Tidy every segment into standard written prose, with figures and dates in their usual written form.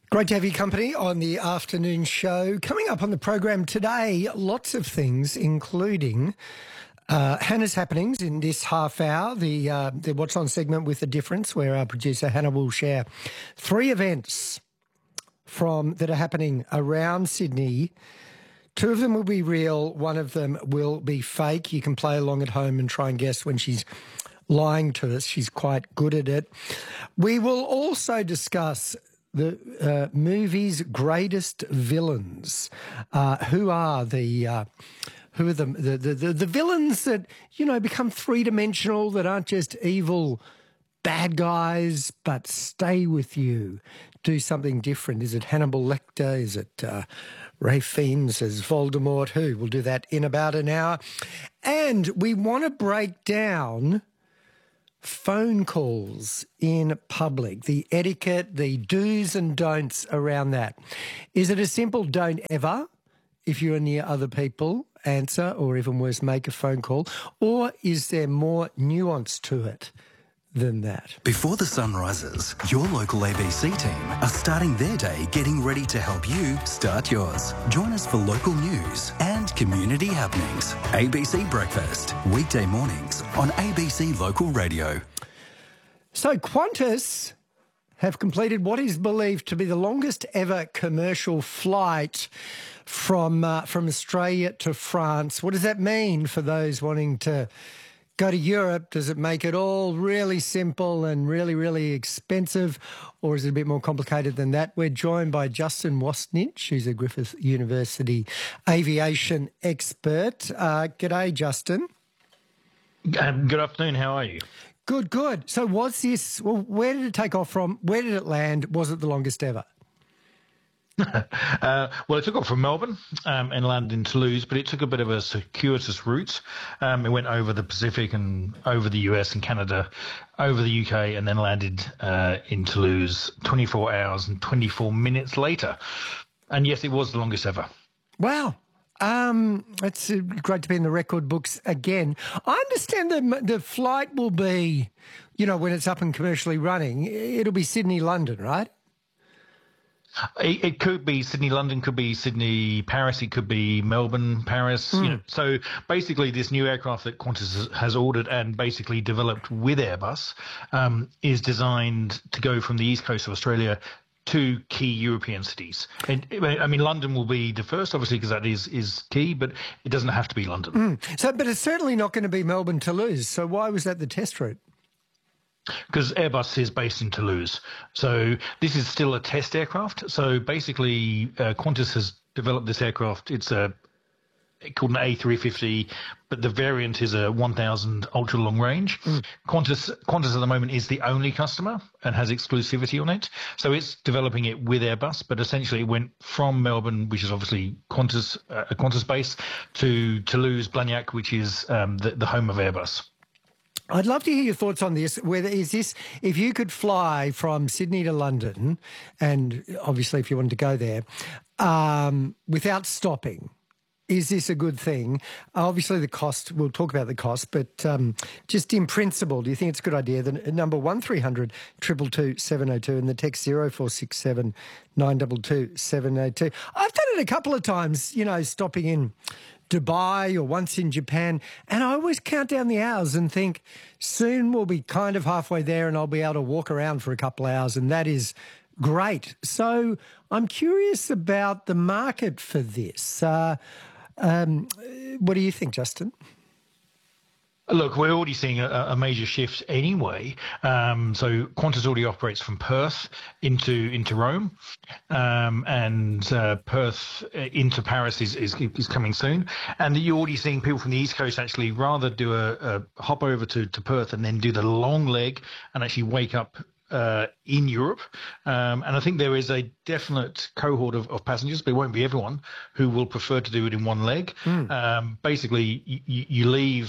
Great to have your company on the afternoon show. Coming up on the program today, lots of things, including Hannah's happenings in this half hour, the What's On segment with The Difference, where our producer Hannah will share 3 events that are happening around Sydney. 2 of them will be real, 1 of them will be fake. You can play along at home and try and guess when she's lying to us. She's quite good at it. We will also discuss the movie's greatest villains. Who are the villains that, become three-dimensional, that aren't just evil bad guys, but stay with you, do something different? Is it Hannibal Lecter? Is it Ray Fiennes as Voldemort? Who? We'll do that in about an hour. And we want to break down phone calls in public, the etiquette, the do's and don'ts around that. Is it a simple don't ever, if you're near other people, answer, or even worse, make a phone call? Or is there more nuance to it than that? Before the sun rises, your local ABC team are starting their day getting ready to help you start yours. Join us for local news and community happenings. ABC Breakfast, weekday mornings on ABC Local Radio. So Qantas have completed what is believed to be the longest ever commercial flight from Australia to France. What does that mean for those wanting to go to Europe? Does it make it all really simple and really, really expensive, or is it a bit more complicated than that? We're joined by Justin Wastnich, who's a Griffith University aviation expert. G'day, Justin. Good afternoon. How are you? Good, good. So where did it take off from? Where did it land? Was it the longest ever? Well, it took off from Melbourne and landed in Toulouse, but it took a bit of a circuitous route. It went over the Pacific and over the US and Canada, over the UK, and then landed in Toulouse 24 hours and 24 minutes later. And yes, it was the longest ever. Wow. It's great to be in the record books again. I understand the flight will be, when it's up and commercially running, it'll be Sydney-London, right? It could be Sydney-London, could be Sydney-Paris, it could be Melbourne-Paris. So basically this new aircraft that Qantas has ordered and basically developed with Airbus is designed to go from the east coast of Australia to key European cities. And, I mean, London will be the first, obviously, because that is key, but it doesn't have to be London. But it's certainly not going to be Melbourne-Toulouse. So why was that the test route? Because Airbus is based in Toulouse. So this is still a test aircraft. So basically, Qantas has developed this aircraft. It's called an A350, but the variant is a 1000 ultra long range. Qantas at the moment is the only customer and has exclusivity on it. So it's developing it with Airbus, but essentially it went from Melbourne, which is obviously Qantas, a Qantas base, to Toulouse, Blagnac, which is the home of Airbus. I'd love to hear your thoughts on this. If you could fly from Sydney to London, and obviously if you wanted to go there, without stopping, is this a good thing? Obviously the cost, we'll talk about the cost, but just in principle, do you think it's a good idea? The number 1300 222 702 and the text 0467 922 702. I've done it a couple of times, stopping in Dubai or once in Japan, and I always count down the hours and think soon we'll be kind of halfway there and I'll be able to walk around for a couple of hours, and that is great. So I'm curious about the market for this. What do you think, Justin? Look, we're already seeing a major shift anyway. So Qantas already operates from Perth into Rome, and Perth into Paris is coming soon. And you're already seeing people from the East Coast actually rather do a hop over to Perth and then do the long leg and actually wake up in Europe. And I think there is a definite cohort of passengers, but it won't be everyone, who will prefer to do it in one leg. Basically, you leave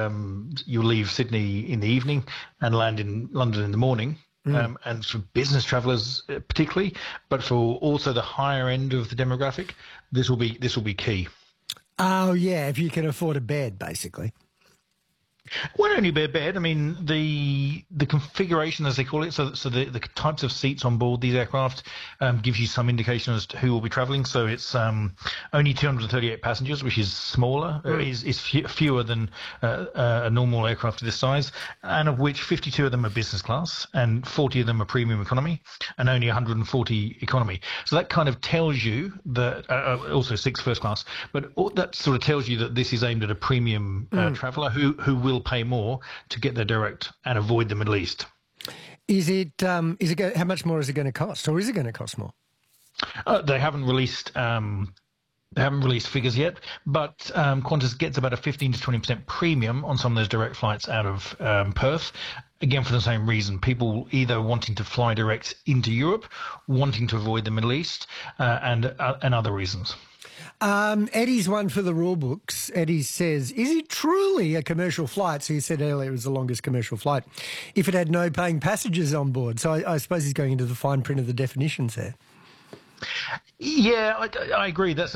Sydney in the evening and land in London in the morning. And for business travellers particularly, but for also the higher end of the demographic, this will be key. Oh, yeah, if you can afford a bed, basically. Well, only bare bed. I mean, the configuration, as they call it, so the types of seats on board these aircraft gives you some indication as to who will be travelling. So it's only 238 passengers, which is smaller, fewer than a normal aircraft of this size, and of which 52 of them are business class, and 40 of them are premium economy, and only 140 economy. So that kind of tells you that also 6 first class, but that sort of tells you that this is aimed at a premium traveller who will pay more to get there direct and avoid the Middle East. Is it how much more is it going to cost, or is it going to cost more? They haven't released figures yet, but Qantas gets about a 15 to 20% premium on some of those direct flights out of Perth. Again, for the same reason, people either wanting to fly direct into Europe, wanting to avoid the Middle East, and other reasons. Eddie's one for the rule books. Eddie says, is it truly a commercial flight? So you said earlier it was the longest commercial flight if it had no paying passengers on board. So I suppose he's going into the fine print of the definitions there. Yeah, I agree. That's